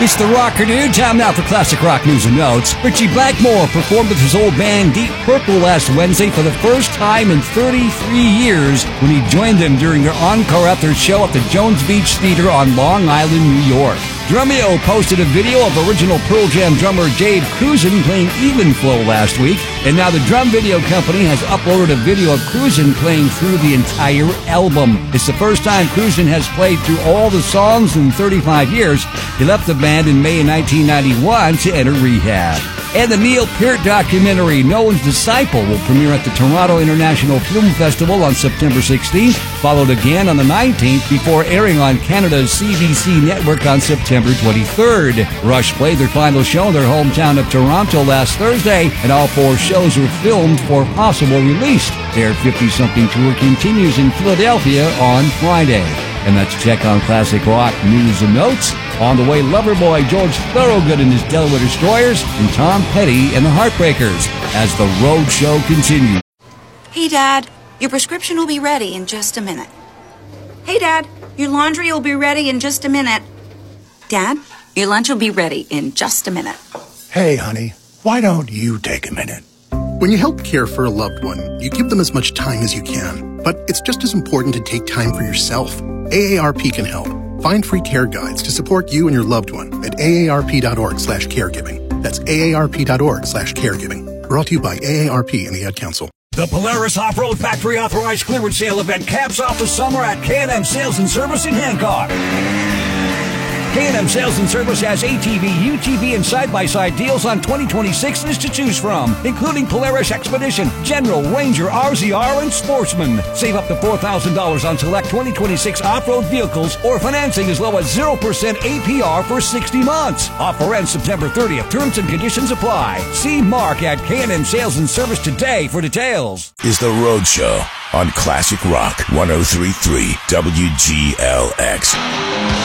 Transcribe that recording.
It's the Rocker Dude. Time now for classic rock news and notes. Richie Blackmore performed with his old band Deep Purple last Wednesday for the first time in 33 years when he joined them during their encore at their show at the Jones Beach Theater on Long Island, New York. Drumeo posted a video of original Pearl Jam drummer Dave Cruzen playing Even Flow last week, and now the drum video company has uploaded a video of Cruzen playing through the entire album. It's the first time Cruzen has played through all the songs in 35 years. He left the band in May of 1991 to enter rehab. And the Neil Peart documentary, No One's Disciple, will premiere at the Toronto International Film Festival on September 16th, followed again on the 19th, before airing on Canada's CBC network on September 23rd. Rush played their final show in their hometown of Toronto last Thursday, and all 4 shows were filmed for possible release. Their 50-something tour continues in Philadelphia on Friday. And that's a check on classic rock news and notes. On the way, Loverboy George Thorogood and his Delaware Destroyers, and Tom Petty and the Heartbreakers as the road show continues. Hey, Dad, your prescription will be ready in just a minute. Hey, Dad, your laundry will be ready in just a minute. Dad, your lunch will be ready in just a minute. Hey, honey, why don't you take a minute? When you help care for a loved one, you give them as much time as you can. But it's just as important to take time for yourself. AARP can help. Find free care guides to support you and your loved one at aarp.org/caregiving. That's aarp.org/caregiving. Brought to you by AARP and the Ad Council. The Polaris Off-Road Factory Authorized Clearance Sale event caps off the summer at K&M Sales and Service in Hancock. K&M Sales and Service has ATV, UTV, and side-by-side deals on 2026s to choose from, including Polaris Expedition, General, Ranger, RZR, and Sportsman. Save up to $4,000 on select 2026 off-road vehicles or financing as low as 0% APR for 60 months. Offer ends September 30th. Terms and conditions apply. See Mark at K&M Sales and Service today for details. Is the Road Show on Classic Rock 103.3 WGLX.